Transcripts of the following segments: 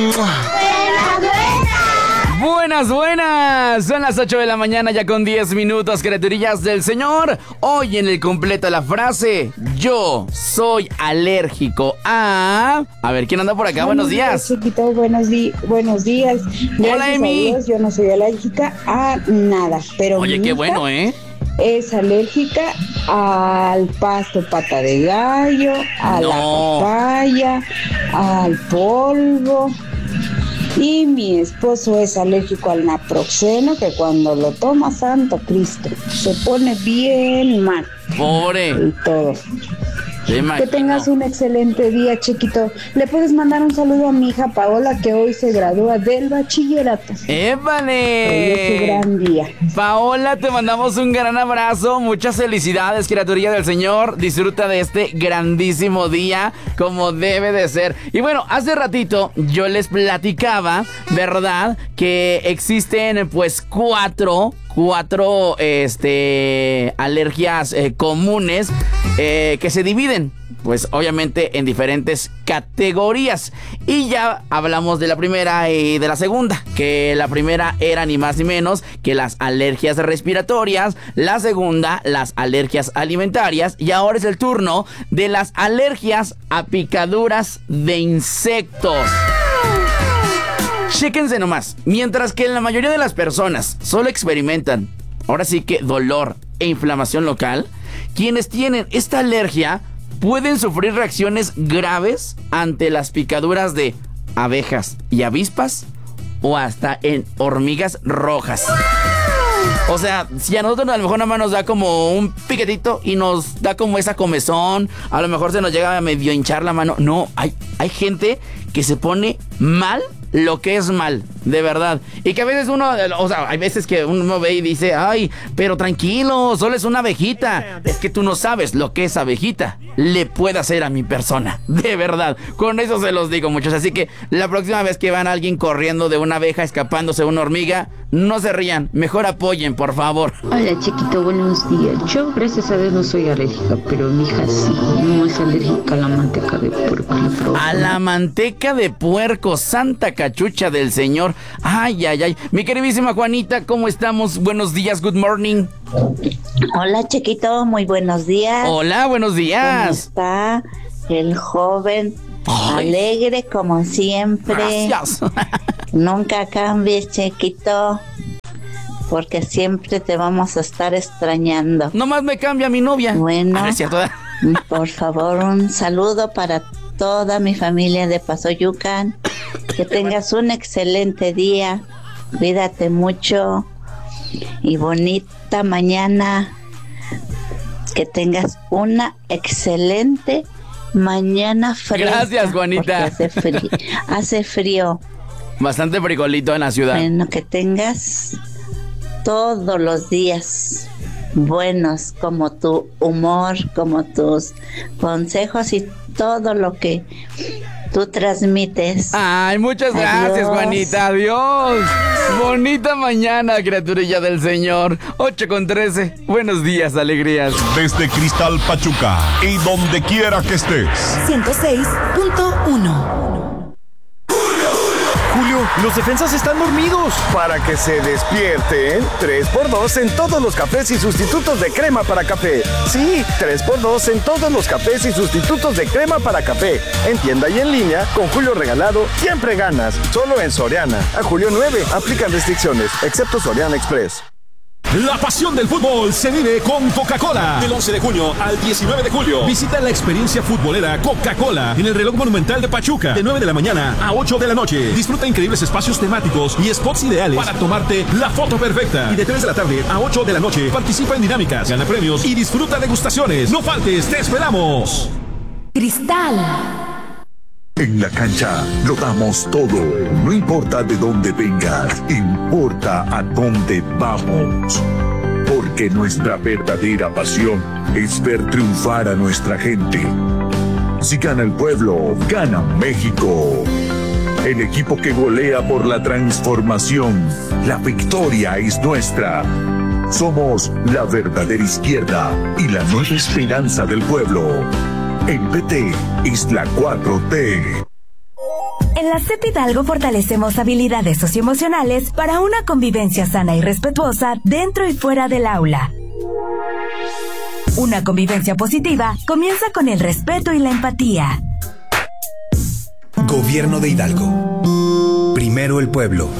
Buenas. Son las 8 de la mañana ya con 10 minutos, criaturillas del Señor. Hoy en el completo la frase: yo soy alérgico a... A ver, ¿quién anda por acá? Buenos días. Chiquito, buenos días. Gracias. Hola, Emi. A Dios, yo no soy alérgica a nada, pero Oye, qué bueno, ¿eh? Es alérgica al pasto pata de gallo, a la papaya, al polvo. Y mi esposo es alérgico al naproxeno, que cuando lo toma, santo Cristo, se pone bien mal. Pobre. Y todo. Que tengas un excelente día, chiquito. Le puedes mandar un saludo a mi hija Paola, que hoy se gradúa del bachillerato. ¡Épale! Hoy es su gran día. Paola, te mandamos un gran abrazo. Muchas felicidades, criaturilla del Señor. Disfruta de este grandísimo día como debe de ser. Y bueno, hace ratito yo les platicaba, ¿verdad?, que existen pues cuatro alergias comunes que se dividen, pues obviamente en diferentes categorías. Y ya hablamos de la primera y de la segunda, que la primera era ni más ni menos que las alergias respiratorias, la segunda las alergias alimentarias, y ahora es el turno de las alergias a picaduras de insectos. Chéquense nomás, mientras que la mayoría de las personas solo experimentan, ahora sí que dolor e inflamación local, quienes tienen esta alergia pueden sufrir reacciones graves ante las picaduras de abejas y avispas o hasta en hormigas rojas. O sea, si a nosotros a lo mejor nada más nos da como un piquetito y nos da como esa comezón, a lo mejor se nos llega a medio hinchar la mano. No, hay gente que se pone mal lo que es mal, de verdad. Y que a veces uno, o sea, hay veces que uno ve y dice, ay, pero tranquilo, solo es una abejita. Es que tú no sabes lo que esa abejita le puede hacer a mi persona, de verdad. Con eso se los digo, muchachos. Así que la próxima vez que van a alguien corriendo de una abeja, escapándose de una hormiga, no se rían, mejor apoyen, por favor. Hola, chiquito, buenos días. Yo, gracias a Dios, no soy alérgica, pero mi hija sí, no es alérgica a la manteca de puerco. A la manteca de puerco, santa cachucha del Señor. Ay. Mi queridísima Juanita, ¿cómo estamos? Buenos días, good morning. Hola, chiquito, muy buenos días. Hola, buenos días. ¿Cómo está el joven? Alegre como siempre. Gracias. Nunca cambies, chiquito, porque siempre te vamos a estar extrañando. Nomás me cambia mi novia. Bueno, es cierto. Por favor, un saludo para toda mi familia de Pasoyucan. Que tengas un excelente día. Cuídate mucho y bonita mañana. Que tengas una excelente mañana fresca. Gracias, Juanita. Hace frío. Bastante frijolito en la ciudad. Bueno, que tengas todos los días buenos, como tu humor, como tus consejos y todo lo que tú transmites. Ay, muchas gracias, Juanita. Adiós. Bonita mañana, criaturilla del Señor. 8:13. Buenos días, alegrías. Desde Cristal Pachuca y donde quiera que estés. 106.1. Julio, los defensas están dormidos. Para que se despierten, 3x2 en todos los cafés y sustitutos de crema para café. Sí, 3x2 en todos los cafés y sustitutos de crema para café. En tienda y en línea, con Julio regalado, siempre ganas. Solo en Soriana. A julio 9, aplican restricciones, excepto Soriana Express. La pasión del fútbol se vive con Coca-Cola. Del 11 de junio al 19 de julio. Visita la experiencia futbolera Coca-Cola en el reloj monumental de Pachuca. De 9 de la mañana a 8 de la noche. Disfruta increíbles espacios temáticos y spots ideales para tomarte la foto perfecta. Y de 3 de la tarde a 8 de la noche participa en dinámicas, gana premios y disfruta degustaciones. No faltes, te esperamos. Cristal. En la cancha lo damos todo, no importa de dónde vengas, importa a dónde vamos. Porque nuestra verdadera pasión es ver triunfar a nuestra gente. Si gana el pueblo, gana México. El equipo que golea por la transformación, la victoria es nuestra. Somos la verdadera izquierda y la nueva esperanza del pueblo. El PT es la 4T. En En la CEP Hidalgo fortalecemos habilidades socioemocionales para una convivencia sana y respetuosa dentro y fuera del aula. Una convivencia positiva comienza con el respeto y la empatía. Gobierno de Hidalgo. Primero el pueblo.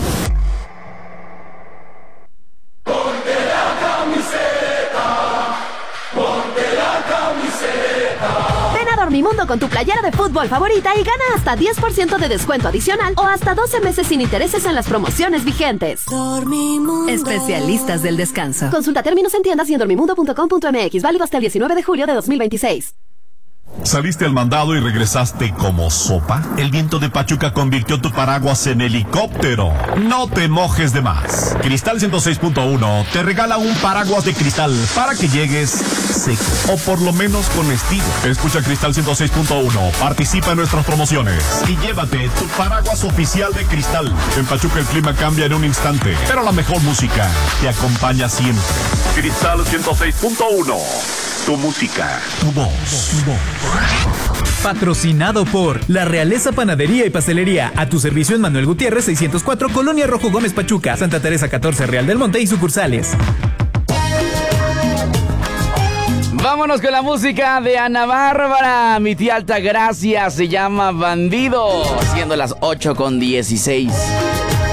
Dormimundo con tu playera de fútbol favorita y gana hasta 10% de descuento adicional o hasta 12 meses sin intereses en las promociones vigentes. Dormimundo. Especialistas del descanso. Consulta términos en tiendas y en dormimundo.com.mx. Válido hasta el 19 de julio de 2026. ¿Saliste al mandado y regresaste como sopa? El viento de Pachuca convirtió tu paraguas en helicóptero. No te mojes de más. Cristal 106.1 te regala un paraguas de cristal para que llegues seco o por lo menos con estilo. Escucha Cristal 106.1, participa en nuestras promociones y llévate tu paraguas oficial de Cristal. En Pachuca el clima cambia en un instante, pero la mejor música te acompaña siempre. Cristal 106.1. Tu música, tu voz. Patrocinado por La Realeza Panadería y Pastelería. A tu servicio en Manuel Gutiérrez 604, Colonia Rojo Gómez Pachuca, Santa Teresa 14, Real del Monte y sucursales. Vámonos con la música de Ana Bárbara. Mi tía Altagracia se llama Bandido. Siendo las 8:16.